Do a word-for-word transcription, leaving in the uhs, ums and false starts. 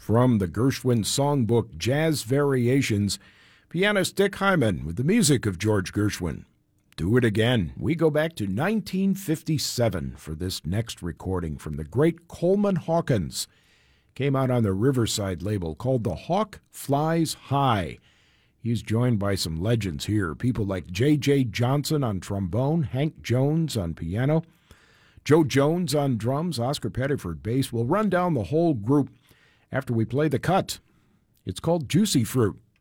From the Gershwin songbook Jazz Variations, pianist Dick Hyman with the music of George Gershwin. Do It Again. We go back to nineteen fifty-seven for this next recording from the great Coleman Hawkins. Came out on the Riverside label called The Hawk Flies High. He's joined by some legends here, people like J J Johnson on trombone, Hank Jones on piano, Joe Jones on drums, Oscar Pettiford bass. We'll run down the whole group after we play the cut. It's called Juicy Fruit.